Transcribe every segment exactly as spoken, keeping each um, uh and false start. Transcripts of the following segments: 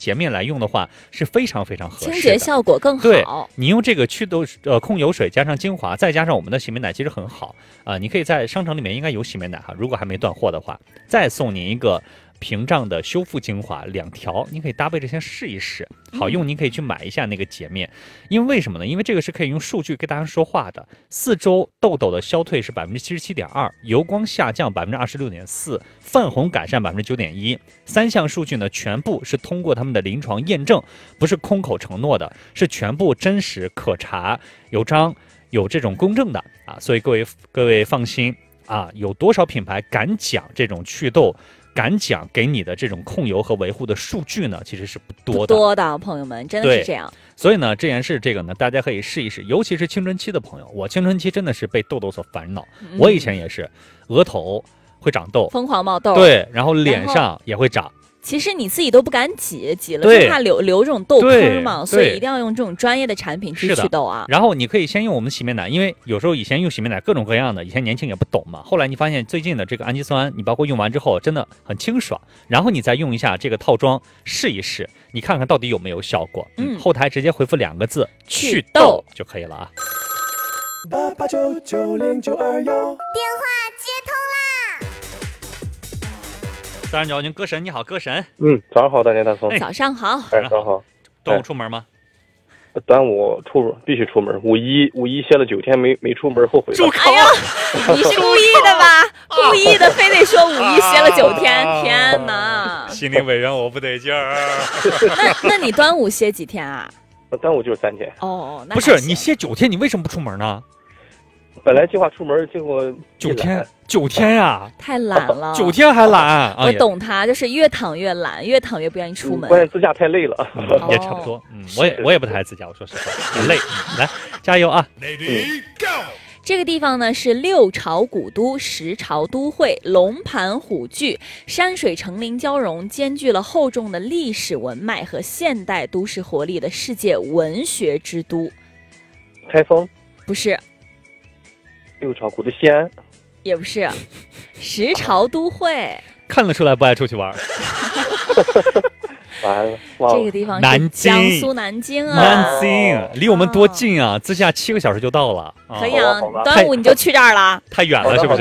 洁面来用的话，是非常非常合适的， 清洁效果更好。 对，你用这个祛痘呃控油水加上精华，再加上我们的洗面奶，其实很好啊、呃。你可以在商场里面应该有洗面奶哈，如果还没断货的话，再送你一个屏障的修复精华两条，你可以搭配着先试一试，好用。你可以去买一下那个洁面，因为为什么呢？因为这个是可以用数据跟大家说话的。四周痘痘的消退是百分之七十七点二，油光下降百分之二十六点四，泛红改善百分之九点一。三项数据呢，全部是通过他们的临床验证，不是空口承诺的，是全部真实可查、有章、有这种公证的啊。所以各位各位放心啊，有多少品牌敢讲这种祛痘？敢讲给你的这种控油和维护的数据呢，其实是不多的， 不多的朋友们，真的是这样。 所以呢，这件事这个呢，大家可以试一试，尤其是青春期的朋友。我青春期真的是被痘痘所烦恼，嗯、我以前也是，额头会长痘， 疯狂冒痘， 对，然后脸上也会长。 其实你自己都不敢挤，挤了就怕留留这种痘坑嘛，所以一定要用这种专业的产品去祛痘啊。 然后你可以先用我们洗面奶，因为有时候以前用洗面奶各种各样的，以前年轻也不懂嘛。后来你发现最近的这个氨基酸，你包括用完之后真的很清爽，然后你再用一下这个套装试一试，你看看到底有没有效果。嗯，后台直接回复两个字“祛痘”就可以了啊。八八九九零九二幺，电话接通啦！自然角君歌神你好，歌神。 嗯，早上好，大年大松。 早上好。 哎，早上好。 端午出门吗？ 端午出必须出门。五一五一歇了九天没没出门，后悔了。 哎呀，你是故意的吧？故意的，非得说五一歇了九天，天哪！ 心里委员我不得劲儿。 那那你端午歇几天啊？ 端午就是三天。 哦，那不是你歇九天，你为什么不出门呢？ 本来计划出门，结果九天，九天呀， 太懒了， 九天还懒。 我懂他，就是越躺越懒，越躺越不愿意出门。 关键自驾太累了， 也差不多。嗯，我也我也不太爱自驾，我说实话，很累。来，加油啊！ 这个地方呢是六朝古都、十朝都会，龙盘虎踞，山水城林交融，兼具了厚重的历史文脉和现代都市活力的世界文学之都。 开封？ 不是。 六朝古都西安？ 也不是。十朝都会？ 看得出来不爱出去玩。 完了， 这个地方是江苏南京啊， 南京离我们多近啊，自驾七个小时就到了。 可以啊，端午你就去这儿了。 太远了是不是？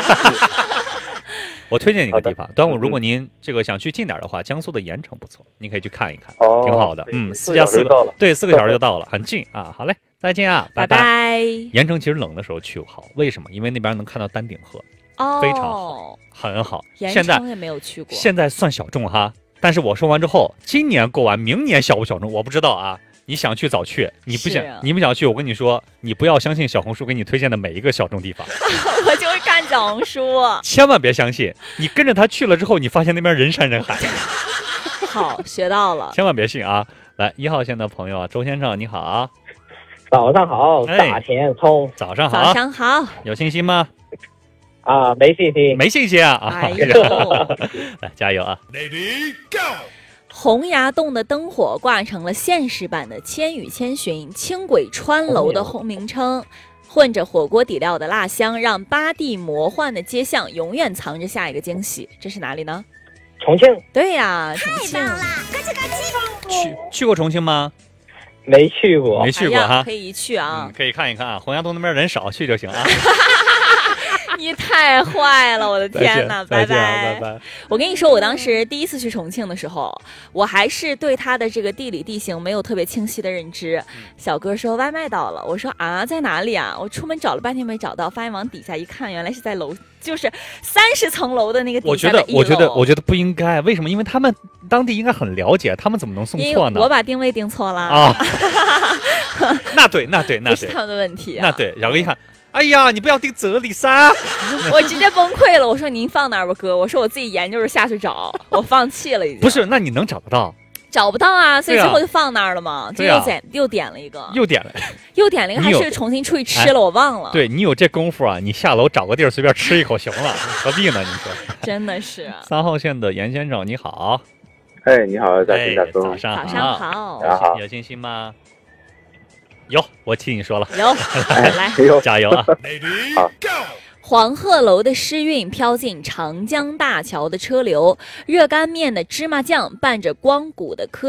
我推荐你个地方，端午如果您这个想去近点的话，江苏的盐城不错，你可以去看一看，挺好的。嗯， 四加四个，对，四个小时就到了，很近啊。好嘞，再见啊，拜拜。 盐城其实冷的时候去好，为什么？因为那边能看到丹顶鹤， 哦， 非常好，很好。 盐城也没有去过， 现在算小众哈。但是我说完之后，今年过完，明年小不小众我不知道啊。你想去早去，你不想、啊、你不想去，我跟你说，你不要相信小红书给你推荐的每一个小众地方。 我就会看小红书， 千万别相信。你跟着他去了之后，你发现那边人山人海。 好，学到了， 千万别信啊！来，一号线的朋友啊，周先生你好。 早上好，大田聪。 早上好， 早上好， 有信心吗？ 啊，没信心， 没信心啊！啊， 哎呦来加油啊 ！Lady Go。 洪崖洞的灯火挂成了现实版的《千与千寻》，轻轨川楼的红名称，混着火锅底料的辣香，让八地魔幻的街巷永远藏着下一个惊喜。这是哪里呢？ 重庆。 对呀，重庆。 太棒了，咯吱咯吱。去去过重庆吗？ 没去过， 没去过哈， 哎、可以一去啊、 嗯，可以看一看啊。洪崖洞那边人少，去就行啊。 你太坏了，我的天哪！拜拜拜拜！ 我跟你说，我当时第一次去重庆的时候，我还是对它的这个地理地形没有特别清晰的认知。小哥说外卖到了，我说啊，在哪里啊？我出门找了半天没找到，发现往底下一看，原来是在楼，就是三十层楼的那个底下的一楼。 我觉得，我觉得，我觉得不应该。为什么？因为他们当地应该很了解，他们怎么能送错呢？ 我把定位定错了啊！那对，那对，那对， 不是他们的问题、啊。 那对，然后一看。哎呀，你不要定这里噻！ 我直接崩溃了，我说您放哪儿吧哥，我说我自己研究着下去找，我放弃了已经。 不是，那你能找得到？ 找不到啊，所以最后就放那儿了嘛，就又点、啊、又点了一个， 又点了， 又点了一个，还是重新出去吃了，哎、我忘了。 对你有这功夫啊，你下楼找个地儿随便吃一口行了，何必呢？你说？ 真的是。 三号线的严先生你好， 哎，你好，大新大松， 早上早上好， 早上好， 有信心吗？有，我替你说了。 有，来， 加油啊！ 好。 黄鹤楼的诗韵飘进长江大桥的车流，热干面的芝麻酱伴着光谷的科